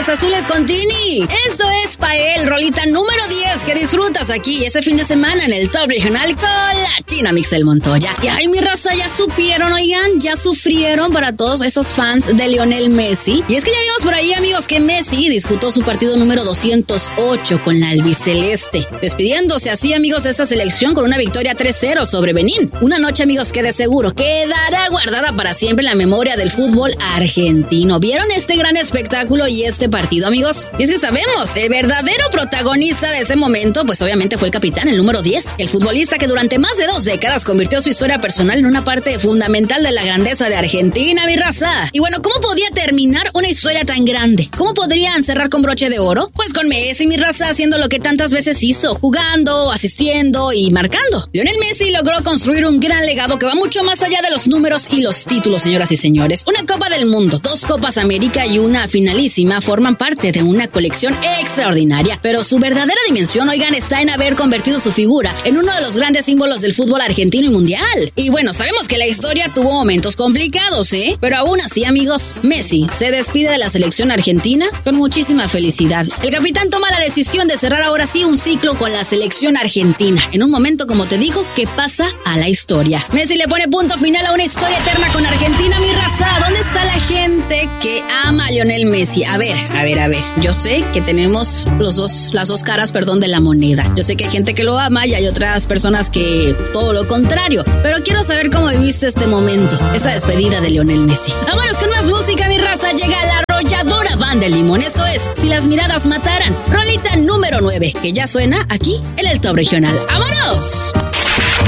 Azules con Tini. Esto es pa' él, rolita número 10 que disfrutas aquí ese fin de semana en el Top Regional con la China Mixel Montoya. Y ay, mi raza, ya supieron, oigan, ya sufrieron para todos esos fans de Lionel Messi. Y es que ya vimos por ahí, amigos, que Messi disputó su partido número 208 con la albiceleste, despidiéndose así, amigos, de esta selección con una victoria 3-0 sobre Benín. Una noche, amigos, que de seguro quedará guardada para siempre en la memoria del fútbol argentino. ¿Vieron este gran espectáculo y este partido, amigos? Y es que sabemos, el verdadero protagonista de ese momento, pues obviamente fue el capitán, el número 10, el futbolista que durante más de 2 décadas convirtió su historia personal en una parte fundamental de la grandeza de Argentina, mi raza. Y bueno, ¿cómo podía terminar una historia tan grande? ¿Cómo podrían cerrar con broche de oro? Pues con Messi, mi raza, haciendo lo que tantas veces hizo, jugando, asistiendo y marcando. Lionel Messi logró construir un gran legado que va mucho más allá de los números y los títulos, señoras y señores. Una Copa del Mundo, 2 Copas América y una finalísima forman parte de una colección extraordinaria, pero su verdadera dimensión, oigan, está en haber convertido su figura en uno de los grandes símbolos del fútbol argentino y mundial. Y bueno, sabemos que la historia tuvo momentos complicados, pero aún así, amigos, Messi se despide de la selección argentina con muchísima felicidad. El capitán toma la decisión de cerrar ahora sí un ciclo con la selección argentina, en un momento, como te digo, que pasa a la historia. Messi le pone punto final a una historia eterna con Argentina, mi raza. ¿Dónde está la gente que ama a Lionel Messi? A ver. Yo sé que tenemos las dos caras, de la moneda. Yo sé que hay gente que lo ama y hay otras personas que todo lo contrario. Pero quiero saber cómo viviste este momento, esa despedida de Lionel Messi. Vámonos con más música, mi raza. Llega la arrolladora Banda de Limón. Esto es Si las miradas mataran. Rolita número 9, que ya suena aquí en el Top Regional. ¡Vámonos!